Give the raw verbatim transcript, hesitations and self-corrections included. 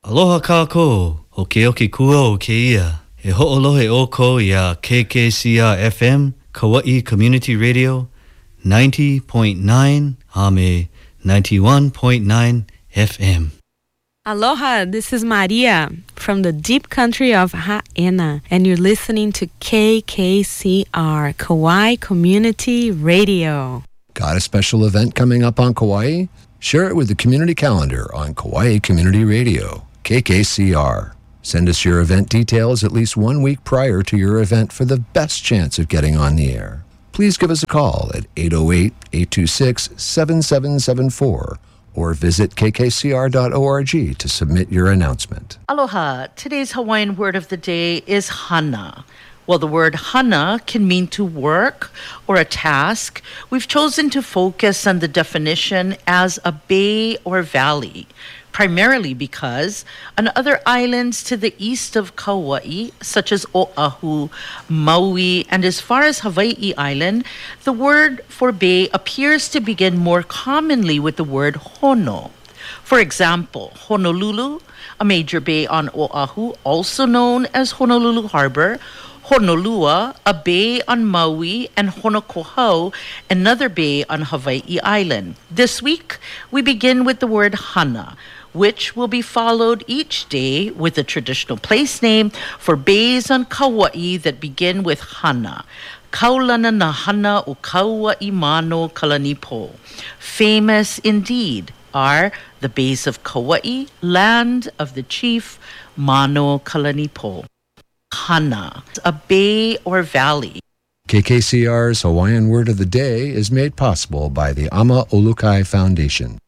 Aloha kako, o ke oki kua o ke ia. E ho'olohe o ko ia K K C R F M, Kauai Community Radio, ninety point nine, Ame ninety-one point nine F M. Aloha, this is Maria from the deep country of Ha'ena, and you're listening to K K C R, Kauai Community Radio. Got a special event coming up on Kauai? Share it with the community calendar on Kauai Community Radio, K K C R. Send us your event details at least one week prior to your event for the best chance of getting on the air. Please give us a call at eight oh eight, eight two six, seven seven seven four or visit k k c r dot org to submit your announcement. Aloha. Today's Hawaiian word of the day is hana. While the word hana can mean to work or a task, we've chosen to focus on the definition as a bay or valley, primarily because on other islands to the east of Kauai, such as Oahu, Maui, and as far as Hawaii Island, the word for bay appears to begin more commonly with the word hono. For example, Honolulu, a major bay on Oahu, also known as Honolulu Harbor, Honolua, a bay on Maui, and Honokohau, another bay on Hawaii Island. This week, we begin with the word hana, which will be followed each day with a traditional place name for bays on Kauai that begin with hana. Kaulana na hana o Kauai mano Kalanipo. Famous indeed are the bays of Kauai, land of the chief Mano Kalanipo. Hana, a bay or valley. K K C R's Hawaiian Word of the Day is made possible by the Ama Olukai Foundation.